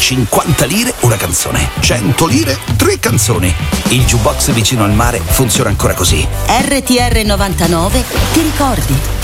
50 lire una canzone, 100 lire 3 canzoni. Il jukebox vicino al mare funziona ancora così. RTR 99 ti ricordi?